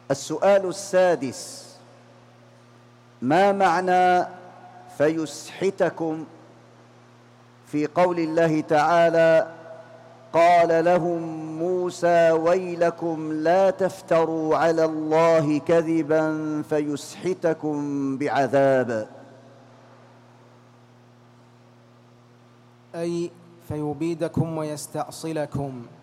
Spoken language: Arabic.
السؤال السادس: ما معنى فيسحتكم في قول الله تعالى: قال لهم موسى ويلكم لا تفتروا على الله كذبا فيسحتكم بعذاب؟ أي فيبيدكم ويستأصلكم.